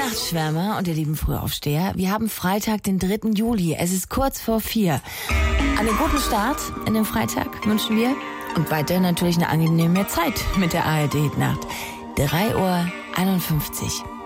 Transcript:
Nachtschwärmer und ihr lieben Frühaufsteher, wir haben Freitag, den 3. Juli. Es ist kurz vor 4. Einen guten Start in den Freitag wünschen wir. Und weiterhin natürlich eine angenehme Zeit mit der ARD-Nacht. 3:51 Uhr.